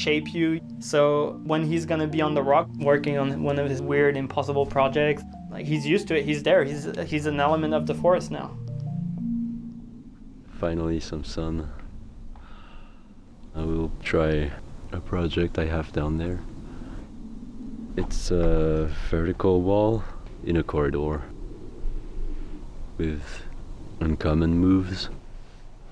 shape you. So when he's gonna be on the rock working on one of his weird, impossible projects, like he's used to it. He's there. He's an element of the forest now. Finally, some sun. I will try a project I have down there. It's a vertical wall in a corridor with uncommon moves.